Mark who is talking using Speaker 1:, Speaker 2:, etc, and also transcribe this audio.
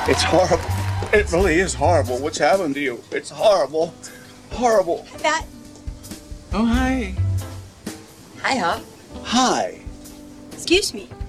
Speaker 1: It's horrible. It really is horrible what's happened to you. It's horrible. Horrible.
Speaker 2: That.
Speaker 1: Oh, hi.
Speaker 2: Hi, Hop.
Speaker 1: Hi.
Speaker 2: Excuse me.